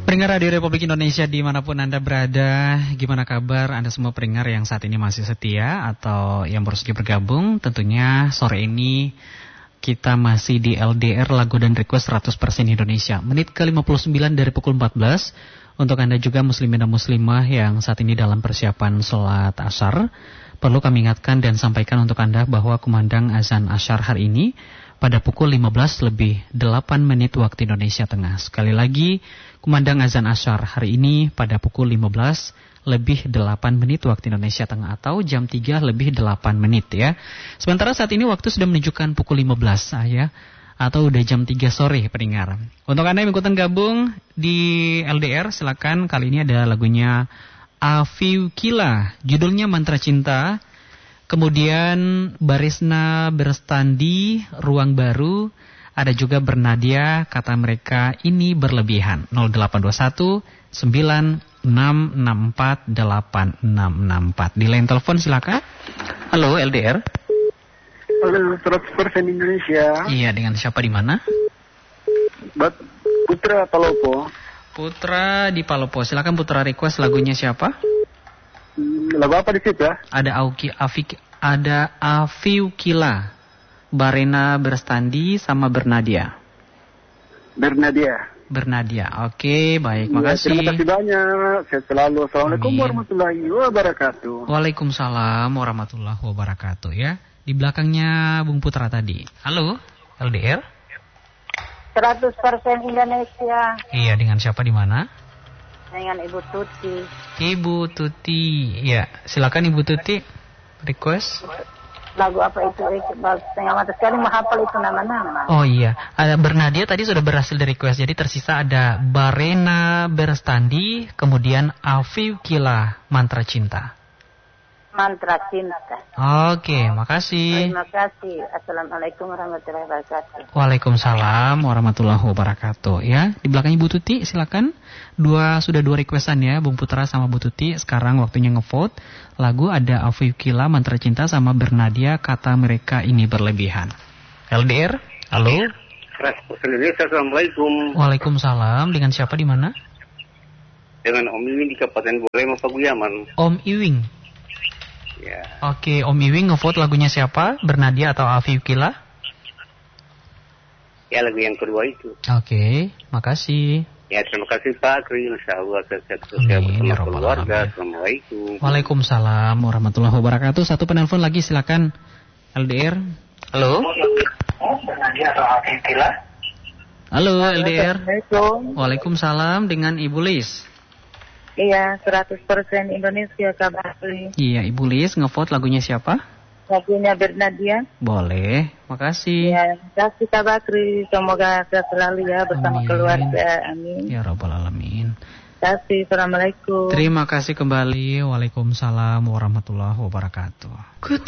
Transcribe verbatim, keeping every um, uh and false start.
Pendengar Radio Republik Indonesia dimanapun Anda berada, gimana kabar Anda semua pendengar yang saat ini masih setia atau yang baru saja bergabung? Tentunya sore ini kita masih di L D R Lagu dan Request seratus persen Indonesia. Menit ke lima puluh sembilan dari pukul empat belas. Untuk Anda juga muslimin dan muslimah yang saat ini dalam persiapan sholat asar, perlu kami ingatkan dan sampaikan untuk Anda bahwa kumandang azan asyar hari ini pada pukul lima belas lebih delapan menit waktu Indonesia Tengah. Sekali lagi, kumandang azan asyar hari ini pada pukul lima belas lebih delapan menit waktu Indonesia Tengah atau jam tiga lebih delapan menit ya. Sementara saat ini waktu sudah menunjukkan pukul lima belas ya, atau udah jam tiga sore pendengar. Untuk Anda yang ikutan gabung di L D R, silakan. Kali ini ada lagunya Afiu Kila, judulnya Mantra Cinta. Kemudian Barisna Berstandi, Ruang Baru. Ada juga Bernadia, Kata Mereka Ini Berlebihan. nol delapan dua satu sembilan enam enam empat delapan enam enam empat. Di line telepon silakan. Halo L D R. Halo, seratus persen Indonesia. Iya, dengan siapa di mana? Bat Putra Palopo. Putra di Palopo. Silakan Putra, request lagunya siapa? Lagu apa di situ ya? Ada Auki Afik, ada Afiu Kila, Barena Berstandi sama Bernadia. Bernadia. Bernadia. Oke, baik. Ya, makasih. Terima kasih banyak. Sehat selalu. Assalamualaikum Amin. warahmatullahi wabarakatuh. Waalaikumsalam warahmatullahi wabarakatuh ya. Di belakangnya Bung Putra tadi. Halo, L D R. seratus persen Indonesia. Iya, dengan siapa di mana? Dengan Ibu Tuti. Ibu Tuti. Ya, silakan Ibu Tuti. Request. Lagu apa itu? Setengah mata sekali menghafal itu nama-nama. Oh iya, ada Bernadia tadi sudah berhasil di request. Jadi tersisa ada Barena Berstandi, kemudian Afiu Kila, Mantra Cinta. Mantra Cinta. Oke, makasih. Terima kasih. Assalamualaikum warahmatullahi wabarakatuh. Waalaikumsalam warahmatullahi wabarakatuh. Ya, di belakang Ibu Tuti silakan. Dua sudah dua requestan ya, Bung Putra sama Bu Tuti. Sekarang waktunya ngevote. Lagu ada Afiu Kila, Mantra Cinta sama Bernadia, Kata Mereka Ini Berlebihan. L D R, halo. Assalamualaikum. Waalaikumsalam. Dengan siapa di mana? Dengan Om Iwing di Kabupaten Buleleng, Paguyaman. Om Iwing. Ya. Oke, Om Iwing ngevote lagunya siapa? Bernadia atau Afiu Kila? Ya, lagu yang kedua itu. Oke, makasih. Ya, terima kasih Pak Kri. Insya Allah sehat Amin, ya bersama Rabbal keluarga. Alamin. Assalamualaikum. Waalaikumsalam warahmatullahi wabarakatuh. Satu penelpon lagi silakan. L D R. Halo. Bernadia atau Afiu Kila? Halo L D R. Assalamualaikum. Waalaikumsalam, dengan Ibu Lis. Iya, seratus persen Indonesia kabar. Iya, Ibu Lis ngevote lagunya siapa? Lagunya Bernadia. Boleh, makasih. Ya, terima kasih Kak Bakri. Semoga sehat selalu ya bersama Amin. keluarga. Amin. Ya Rabbal Alamin. Terima kasih. Assalamualaikum. Terima kasih kembali. Waalaikumsalam warahmatullahi wabarakatuh.